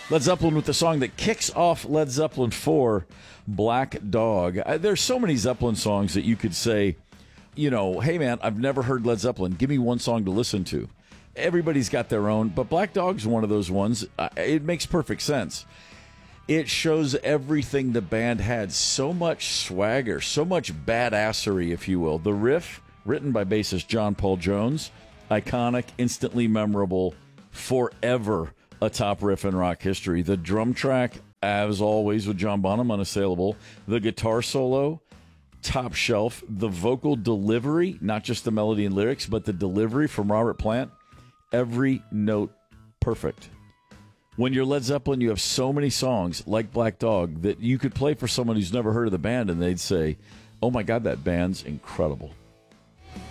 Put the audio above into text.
Led Zeppelin with the song that kicks off Led Zeppelin 4, Black Dog. There's so many Zeppelin songs that you could say, you know, hey man, I've never heard Led Zeppelin. Give me one song to listen to. Everybody's got their own, but Black Dog's one of those ones. It makes perfect sense. It shows everything the band had. So much swagger, so much badassery, if you will. The riff, written by bassist John Paul Jones, iconic, instantly memorable, forever a top riff in rock history. The drum track, as always with John Bonham, unassailable. The guitar solo, top shelf. The vocal delivery, not just the melody and lyrics, but the delivery from Robert Plant, every note perfect. When you're Led Zeppelin, you have so many songs like Black Dog that you could play for someone who's never heard of the band and they'd say, oh my God, that band's incredible.